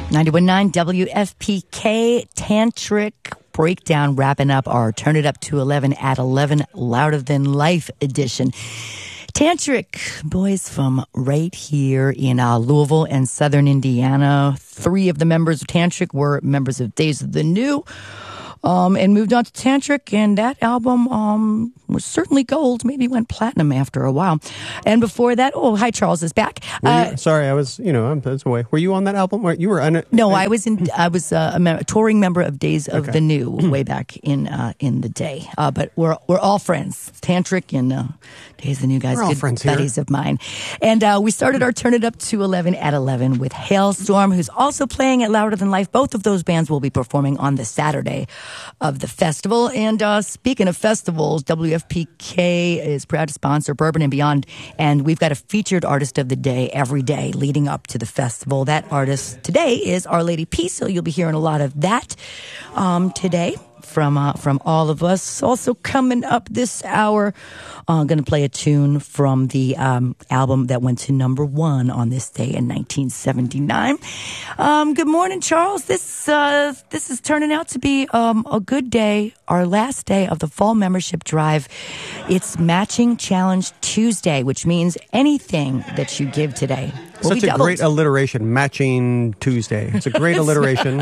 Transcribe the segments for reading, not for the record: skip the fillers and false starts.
91.9 WFPK Tantric Breakdown, wrapping up our Turn It Up to 11 at 11 Louder Than Life edition. Tantric boys from right here in Louisville and Southern Indiana. 3 of the members of Tantric were members of Days of the New. And moved on to Tantric, and that album was certainly gold, maybe went platinum after a while. And before that, hi, Charles is back. Sorry, I was, I was away. Were you on that album? You were on it? No, I was a touring member of Days of the New way back in the day. But we're all friends. Tantric and Days of the New guys, we're all good friends buddies of mine. And we started our Turn It Up to 11 at 11 with Hailstorm, who's also playing at Louder Than Life. Both of those bands will be performing on the Saturday of the festival. And speaking of festivals, WFPK is proud to sponsor Bourbon and Beyond, and we've got a featured artist of the day every day leading up to the festival. That artist today is Our Lady Peace, so you'll be hearing a lot of that today from all of us. Also coming up this hour, going to play a tune from the album that went to number 1 on this day in 1979. Good morning, Charles. This is turning out to be a good day, our last day of the fall membership drive. It's Matching Challenge Tuesday, which means anything that you give today will be Such a doubled. great alliteration, Matching Tuesday. It's a great alliteration.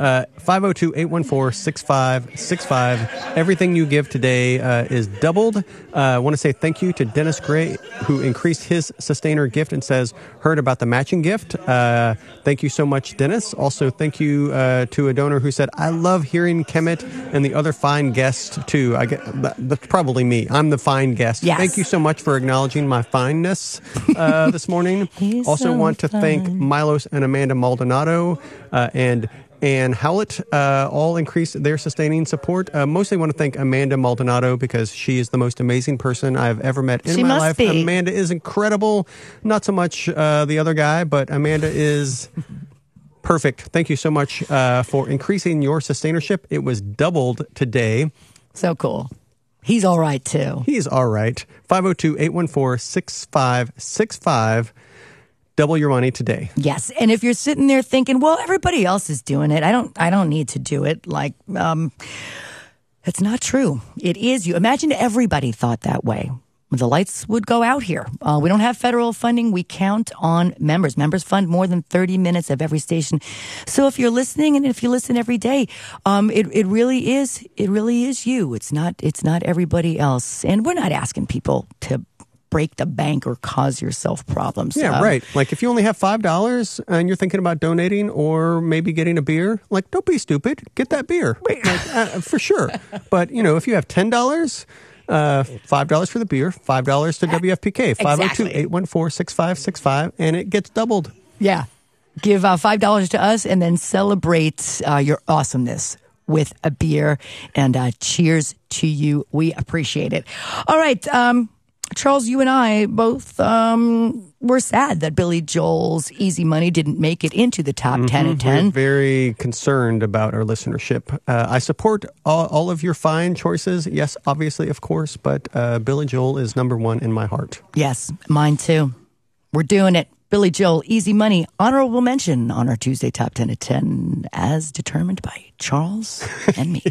502-814-6565. Everything you give today is doubled. I want to say thank you to Dennis Gray, who increased his sustainer gift and says, heard about the matching gift. Thank you so much, Dennis. Also, thank you to a donor who said, I love hearing Kemet and the other fine guests, too. That's probably me. I'm the fine guest. Yes. Thank you so much for acknowledging my fineness this morning. Also want to thank Milos and Amanda Maldonado and Ann Howlett, all increased their sustaining support. Mostly want to thank Amanda Maldonado because she is the most amazing person I've ever met in my life. Be. Amanda is incredible. Not so much the other guy, but Amanda is perfect. Thank you so much for increasing your sustainership. It was doubled today. So cool. He's all right, too. He's all right. 502-814-6565. Double your money today. Yes, and if you're sitting there thinking, well, everybody else is doing it, I don't need to do it. Like, it's not true. It is you. Imagine everybody thought that way. The lights would go out here. We don't have federal funding. We count on members. Members fund more than 30 minutes of every station. So if you're listening, and if you listen every day, it really is you. It's not everybody else. And we're not asking people to break the bank or cause yourself problems. Yeah, right. Like if you only have $5 and you're thinking about donating or maybe getting a beer, like don't be stupid. Get that beer. Like, for sure. But, if you have $10, $5 for the beer, $5 to WFPK, 502-814-6565, and it gets doubled. Yeah. Give $5 to us and then celebrate your awesomeness with a beer. And cheers to you. We appreciate it. All right. Charles, you and I both were sad that Billy Joel's Easy Money didn't make it into the top 10 at 10. We're very concerned about our listenership. I support all of your fine choices. Yes, obviously, of course, but Billy Joel is number 1 in my heart. Yes, mine too. We're doing it. Billy Joel, Easy Money, honorable mention on our Tuesday Top 10 at 10, as determined by Charles and me.